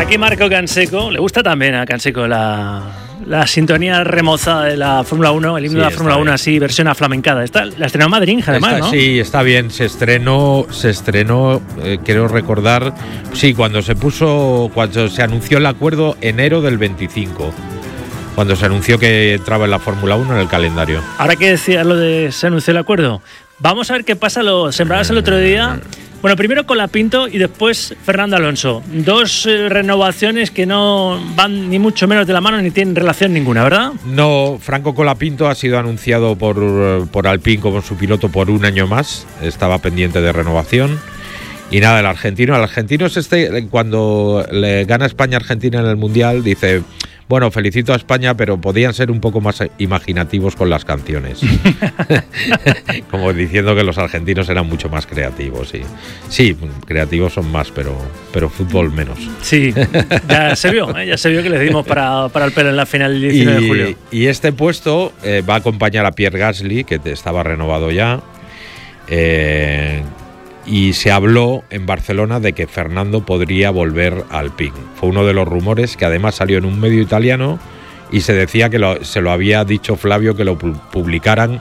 Aquí Marco Canseco, le gusta también a Canseco la sintonía remozada de la Fórmula 1, el himno de la Fórmula 1 así, versión aflamencada. La estrenó Madrid, además, ¿no? Sí, está bien, se estrenó, quiero recordar, sí, cuando se anunció el acuerdo, enero del 25, cuando se anunció que entraba en la Fórmula 1 en el calendario. Ahora que decías lo de se anunció el acuerdo, vamos a ver qué pasa, lo sembrabas el otro día. Bueno, primero Colapinto y después Fernando Alonso. Dos renovaciones que no van ni mucho menos de la mano ni tienen relación ninguna, ¿verdad? No, Franco Colapinto ha sido anunciado por Alpine como su piloto por un año más. Estaba pendiente de renovación. Y nada, el argentino es cuando le gana España a Argentina en el Mundial, dice... Bueno, felicito a España, pero podían ser un poco más imaginativos con las canciones. Como diciendo que los argentinos eran mucho más creativos. Sí, creativos son más, pero fútbol menos. Sí, ya se vio que le dimos para el pelo en la final del 19 de julio. Y este puesto va a acompañar a Pierre Gasly, que estaba renovado ya. Y se habló en Barcelona de que Fernando podría volver al Alpine. Fue uno de los rumores que además salió en un medio italiano y se decía que se lo había dicho Flavio que lo publicaran,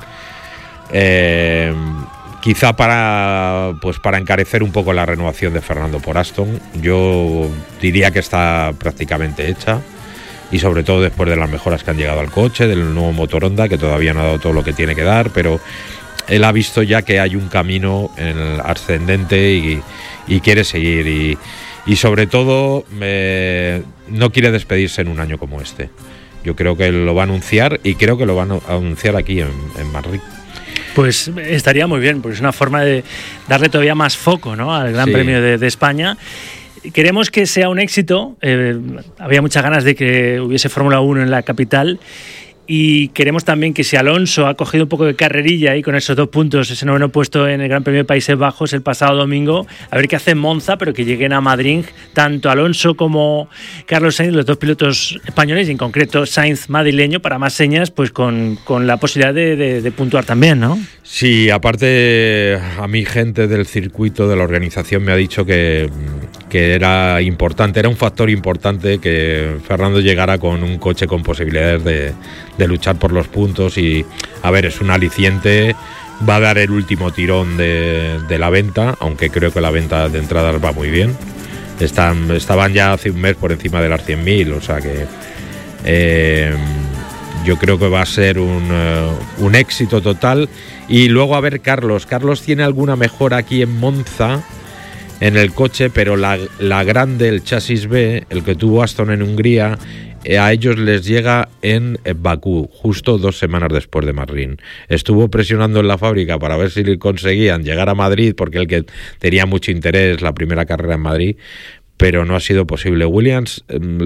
quizá para encarecer un poco la renovación de Fernando por Aston. Yo diría que está prácticamente hecha, y sobre todo después de las mejoras que han llegado al coche, del nuevo motor Honda, que todavía no ha dado todo lo que tiene que dar, pero... Él ha visto ya que hay un camino en el ascendente y quiere seguir y sobre todo no quiere despedirse en un año como este. Yo creo que lo va a anunciar y creo que lo van a anunciar aquí en Madrid. Pues estaría muy bien, porque es una forma de darle todavía más foco, ¿no?, al Gran Premio de España. Queremos que sea un éxito. Había muchas ganas de que hubiese Fórmula 1 en la capital. Y queremos también que si Alonso ha cogido un poco de carrerilla ahí con esos 2 puntos, ese 9º puesto en el Gran Premio de Países Bajos el pasado domingo, a ver qué hace en Monza, pero que lleguen a Madrid tanto Alonso como Carlos Sainz, los 2 pilotos españoles, y en concreto Sainz madrileño, para más señas, pues con la posibilidad de puntuar también, ¿no? Sí, aparte a mi gente del circuito, de la organización, me ha dicho que era importante, era un factor importante que Fernando llegara con un coche con posibilidades de luchar por los puntos. Y a ver, es un aliciente, va a dar el último tirón de la venta, aunque creo que la venta de entradas va muy bien. Estaban ya hace un mes por encima de las 100.000, o sea que yo creo que va a ser un éxito total. Y luego a ver, Carlos tiene alguna mejora aquí en Monza en el coche, pero la grande, el chasis B, el que tuvo Aston en Hungría, a ellos les llega en Bakú, justo 2 semanas después de Madrid. Estuvo presionando en la fábrica para ver si conseguían llegar a Madrid, porque el que tenía mucho interés, la primera carrera en Madrid, pero no ha sido posible. Williams